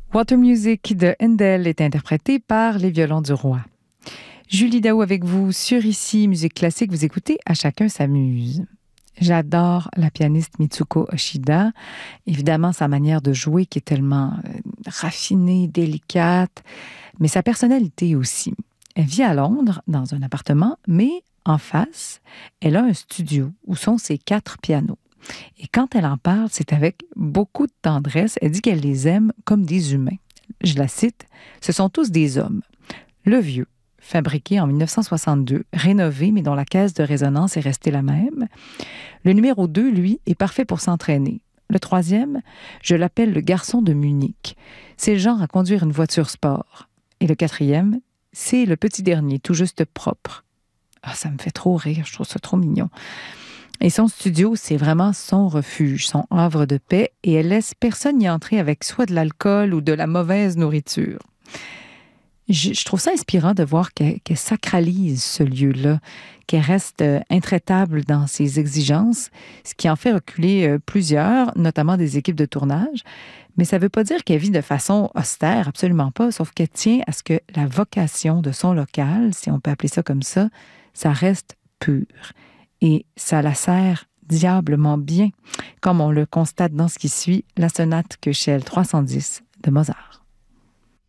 Water Music de Handel est interprété par les Violons du Roi. Julie Daou avec vous sur Ici Musique Classique. Vous écoutez À chacun s'amuse. J'adore la pianiste Mitsuko Oshida. Évidemment, sa manière de jouer qui est tellement raffinée, délicate, mais sa personnalité aussi. Elle vit à Londres, dans un appartement, mais en face, elle a un studio où sont ses 4 pianos. Et quand elle en parle, c'est avec beaucoup de tendresse. Elle dit qu'elle les aime comme des humains. Je la cite, « Ce sont tous des hommes. Le vieux, fabriqué en 1962, rénové, mais dont la caisse de résonance est restée la même. Le numéro 2, lui, est parfait pour s'entraîner. Le 3e, je l'appelle le garçon de Munich. C'est le genre à conduire une voiture sport. Et le 4e, c'est le petit dernier, tout juste propre. » Ah, ça me fait trop rire, je trouve ça trop mignon. Et son studio, c'est vraiment son refuge, son havre de paix, et elle laisse personne y entrer avec soit de l'alcool ou de la mauvaise nourriture. Je trouve ça inspirant de voir qu'elle sacralise ce lieu-là, qu'elle reste intraitable dans ses exigences, ce qui en fait reculer plusieurs, notamment des équipes de tournage. Mais ça ne veut pas dire qu'elle vit de façon austère, absolument pas, sauf qu'elle tient à ce que la vocation de son local, si on peut appeler ça comme ça reste pure. Et ça la sert diablement bien, comme on le constate dans ce qui suit, la sonate Köchel 310 de Mozart.